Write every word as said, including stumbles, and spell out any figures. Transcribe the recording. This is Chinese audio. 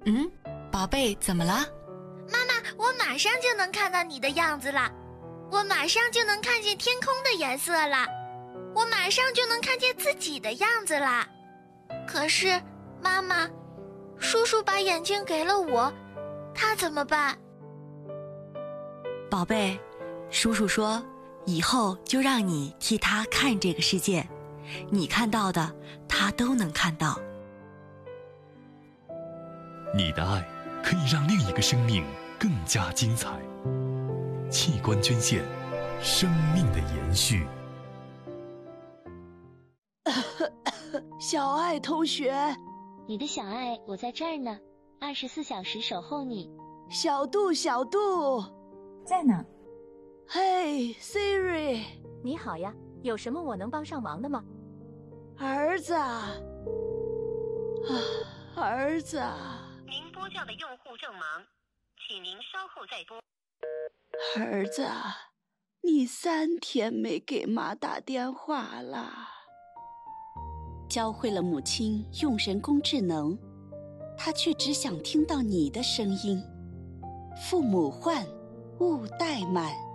嗯，宝贝，怎么了？ 妈妈，我马上就能看到你的样子了，我马上就能看见天空的颜色了，我马上就能看见自己的样子了。可是，妈妈，叔叔把眼睛给了我，他怎么办？ 宝贝，叔叔说，以后就让你替他看这个世界，你看到的，他都能看到。 你的爱可以让另一个生命更加精彩。器官捐献，生命的延续。 小爱同学， 你的小爱，我在这儿呢，二十四小时守候你。 小杜，小杜， 在呢。 嘿 ，Siri， 你好呀，有什么我能帮上忙的吗？ 儿子，啊，儿子。 您拨叫的用户正忙，请您稍后再拨。 儿子，你三天没给妈打电话了。 教会了母亲用人工智能，她却只想听到你的声音。父母唤，勿怠慢。